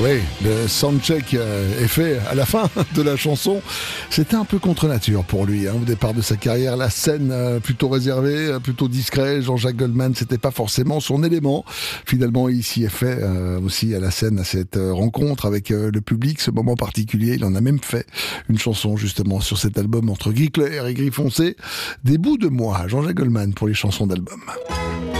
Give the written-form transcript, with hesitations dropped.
oui, le soundcheck est fait à la fin de la chanson. C'était un peu contre nature pour lui, au départ de sa carrière. La scène plutôt réservée, plutôt discret. Jean-Jacques Goldman, c'était pas forcément son élément. Finalement, il s'y est fait aussi à la scène, à cette rencontre avec le public, ce moment particulier. Il en a même fait une chanson justement sur cet album entre gris clair et gris foncé. Des bouts de moi, Jean-Jacques Goldman pour les chansons d'album.